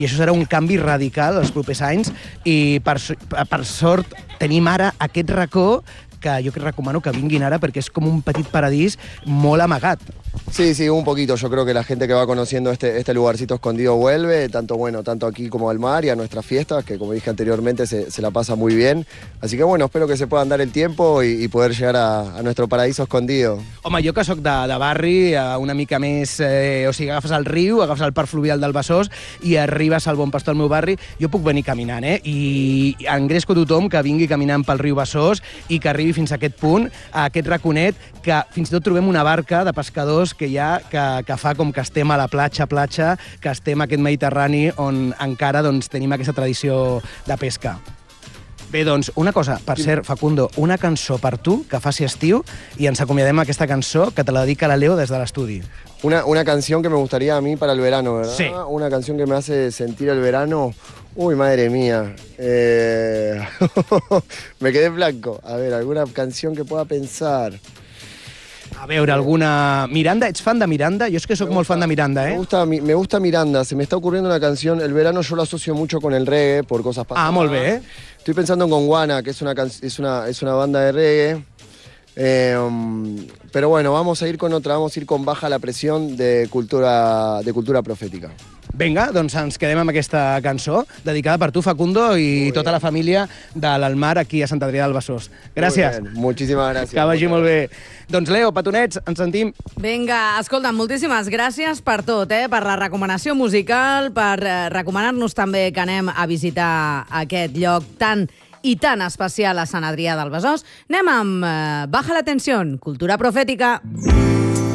I això serà un canvi radical els propers anys i per sort tenim ara aquest racó que jo recomano que vinguin ara perquè és com un petit paradís molt amagat. Sí, sí, un poquito. Yo creo que la gente que va conociendo este lugarcito escondido vuelve, tanto aquí como al mar y a nuestras fiestas, que como dije anteriormente se la pasa muy bien. Así que bueno, espero que se puedan dar el tiempo y poder llegar a nuestro paraíso escondido. Home, jo que sóc de barri, una mica més... o sigui, agafes el riu, agafes el parc fluvial del Besòs i arribes al Bon Pastor al meu barri, jo puc venir caminant, I engresco tothom que vingui caminant pel riu Besòs i que arribi fins a aquest punt, a aquest raconet, que fins i tot trobem una barca de pescadors que hi ha que fa com que estem a la platja, que estem a aquest Mediterrani on encara tenim aquesta tradició de pesca. Bé, doncs, una cosa, per cert, Facundo, una cançó per tu que faci estiu i ens acomiadem amb aquesta cançó que te la dedica la Leo des de l'estudi. Una canción que me gustaría a mí para el verano, ¿verdad? Sí. Una canción que me hace sentir el verano. Uy, madre mía. Me quedé blanco. A ver, alguna canción que pueda pensar. A veure, alguna... Miranda, ets fan de Miranda? Jo és que sóc molt fan de Miranda, Me gusta Miranda. Se me está ocurriendo una canción. El verano yo lo asocio mucho con el reggae por cosas pasadas. Ah, molt bé, Estoy pensando en Gondwana, que es una banda de reggae. Pero bueno, vamos a ir con Baja la presión de cultura profética. Vinga, doncs ens quedem amb aquesta cançó dedicada per tu, Facundo, i tota la família de l'Almar aquí a Sant Adrià del Besòs. Gràcies. Moltíssimes gràcies. Que vagi molt bé. Doncs, Leo, petonets, ens sentim. Vinga, escolta, moltíssimes gràcies per tot, per la recomanació musical, per recomanar-nos també que anem a visitar aquest lloc tan i tan especial a Sant Adrià del Besòs. Anem amb Baja la tensión, cultura profètica.